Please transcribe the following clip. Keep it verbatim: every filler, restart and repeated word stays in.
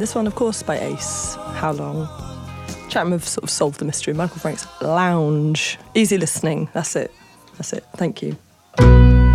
this one, of course, by Ace. How Long? Chatham have sort of solved the mystery. Michael Frank's Lounge. Easy listening. That's it. That's it. Thank you.